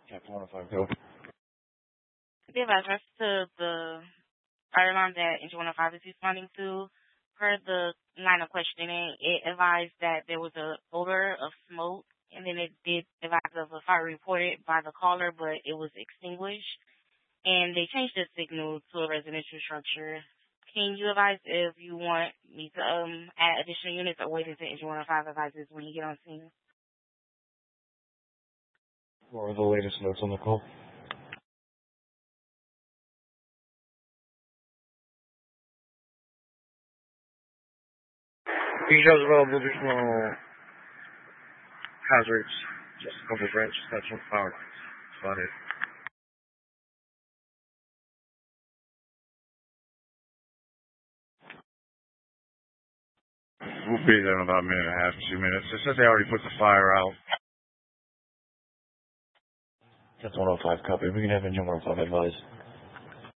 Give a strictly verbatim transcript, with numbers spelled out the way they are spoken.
Captain one oh five, go. Be advised, reference to the fire alarm that Engine one oh five is responding to. Per the line of questioning, it advised that there was a odor of smoke, and then it did advise of a fire reported by the caller, but it was extinguished. And they changed the signal to a residential structure. Can you advise if you want me to um add additional units or wait until Engine one oh five advises when you get on scene? What are the latest notes on the call? Details available, additional hazards, just a couple branches, that's one power. That's about it. We'll be there in about a minute and a half, two minutes. It says they already put the fire out. That's one oh five, copy. We can have Engine one oh five advise.